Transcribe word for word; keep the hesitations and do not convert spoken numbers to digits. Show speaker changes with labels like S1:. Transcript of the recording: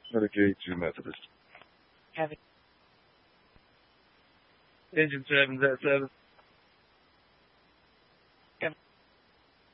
S1: Medicaid to Methodist.
S2: Have it.
S3: Engine seven, is that seven?